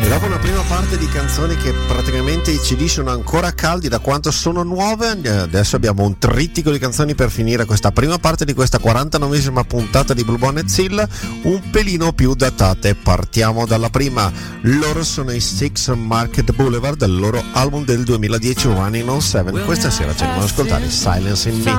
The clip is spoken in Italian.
Dopo una prima parte di canzoni che praticamente i CD sono ancora caldi da quanto sono nuove, adesso abbiamo un trittico di canzoni per finire questa prima parte di questa 49esima puntata di Blue Bonnet Hill, un pelino più datate. Partiamo dalla prima, loro sono i Six Market Boulevard, del loro album del 2010 Running on 7. Questa sera ci andiamo ad ascoltare Silence in Me.